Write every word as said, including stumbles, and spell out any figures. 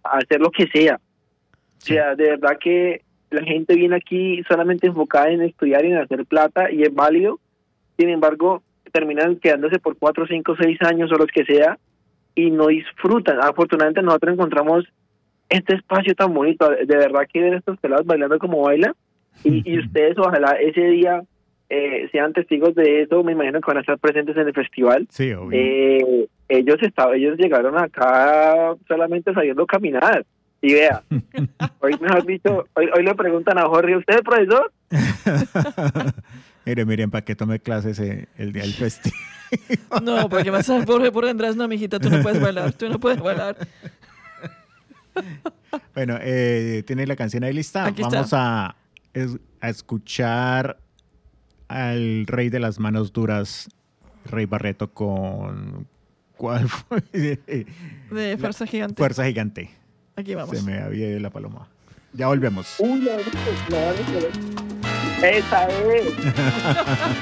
a hacer lo que sea. Sí. O sea, de verdad que la gente viene aquí solamente enfocada en estudiar y en hacer plata, y es válido. Sin embargo, terminan quedándose por cuatro, cinco, seis años o los que sea, y no disfrutan. Afortunadamente nosotros encontramos este espacio tan bonito. De verdad que ver estos pelados bailando como bailan, y, y ustedes ojalá ese día eh, sean testigos de eso. Me imagino que van a estar presentes en el festival. Sí, obvio. Eh, ellos estaban, ellos llegaron acá solamente sabiendo caminar. Y vea, hoy mejor dicho, hoy, hoy le preguntan a Jorge, ¿usted es profesor? Mire, miren, para que tome clases eh, el día del festival. No, porque vas a por por Andrés, no, mijita, tú no puedes bailar, tú no puedes bailar. Bueno, eh, ¿tiene la canción ahí lista? Aquí Vamos está. a, es, a escuchar al Rey de las Manos Duras, Rey Barreto, con... ¿Cuál fue? De Fuerza Gigante. Fuerza Gigante. Aquí vamos. Se me había ido la paloma. Ya volvemos. Uy, la, la, la, la, esa es.